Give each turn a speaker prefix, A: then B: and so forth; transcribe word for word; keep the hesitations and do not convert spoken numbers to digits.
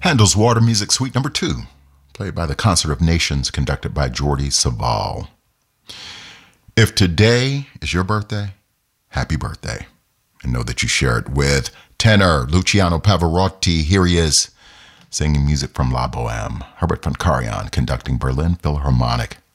A: Handel's Water Music Suite Number two, played by the Concert of Nations, conducted by Jordi Savall. If today is your birthday, happy birthday. And know that you share it with tenor Luciano Pavarotti. Here he is, singing music from La Boheme. Herbert von Karajan conducting Berlin Philharmonic.